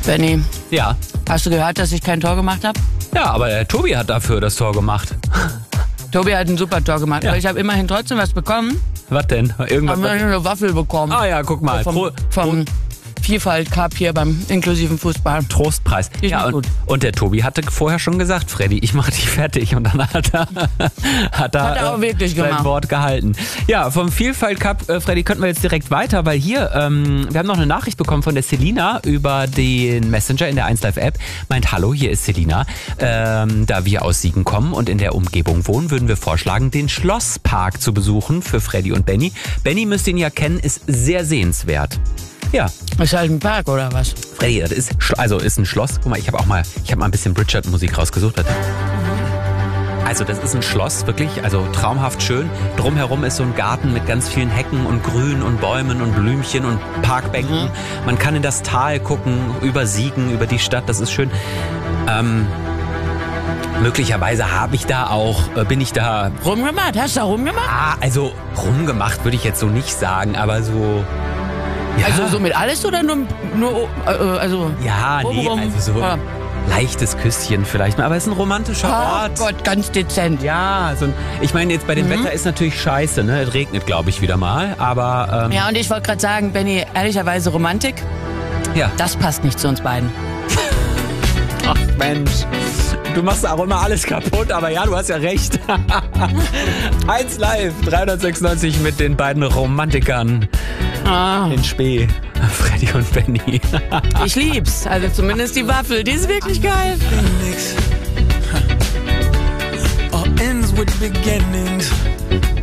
Benni, Ja. hast du gehört, dass ich kein Tor gemacht habe? Ja, aber der Tobi hat dafür das Tor gemacht. Tobi hat ein super Tor gemacht, Ja. aber ich habe immerhin trotzdem was bekommen. Was denn? Irgendwas? Haben wir eine Waffel bekommen. Ah ja, guck mal. Vom Vielfalt Cup hier beim inklusiven Fußball. Trostpreis. Die Ja, sind gut. und der Tobi hatte vorher schon gesagt, Freddy, ich mache dich fertig. Und dann hat er auch wirklich sein gemacht. Wort gehalten. Ja, vom Vielfalt Cup, Freddy, könnten wir jetzt direkt weiter, weil hier, wir haben noch eine Nachricht bekommen von der Selina über den Messenger in der 1Live App. Meint, hallo, hier ist Selina. Da wir aus Siegen kommen und in der Umgebung wohnen, würden wir vorschlagen, den Schlosspark zu besuchen für Freddy und Benni. Benni müsst ihn ja kennen, ist sehr sehenswert. Ja. Ist halt ein Park oder was? Freddy, das ist ein Schloss. Guck mal, ich habe mal ein bisschen Bridgerton-Musik rausgesucht. Also das ist ein Schloss, wirklich, also traumhaft schön. Drumherum ist so ein Garten mit ganz vielen Hecken und Grün und Bäumen und Blümchen und Parkbänken. Man kann in das Tal gucken, über Siegen, über die Stadt, das ist schön. Möglicherweise bin ich da... Rumgemacht? Hast du da rumgemacht? Also rumgemacht würde ich jetzt so nicht sagen, aber so... Ja. Also so mit alles oder nur also... Ja, nee, rum? also so ein leichtes Küsschen vielleicht mal. Aber es ist ein romantischer Ort. Gott, ganz dezent. Ja, ich meine, jetzt bei dem Wetter ist natürlich scheiße, ne? Es regnet, glaube ich, wieder mal, aber... Ja, und ich wollte gerade sagen, Benni, ehrlicherweise Romantik, ja. das passt nicht zu uns beiden. Ach Mensch, du machst auch immer alles kaputt, aber ja, du hast ja recht. 1Live 396 mit den beiden Romantikern in Spee, Freddy und Benni. Ich lieb's, also zumindest die Waffel, die ist wirklich geil. All ends with beginnings.